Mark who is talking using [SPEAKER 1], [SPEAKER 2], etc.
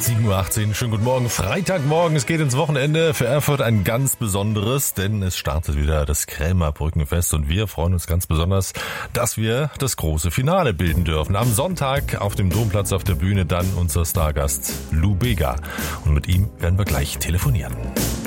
[SPEAKER 1] 7:18 Uhr, schönen guten Morgen. Freitagmorgen, es geht ins Wochenende. Für Erfurt ein ganz besonderes, denn es startet wieder das Krämer Brückenfest und wir freuen uns ganz besonders, dass wir das große Finale bilden dürfen. Am Sonntag auf dem Domplatz auf der Bühne dann unser Stargast Lou Bega und mit ihm werden wir gleich telefonieren.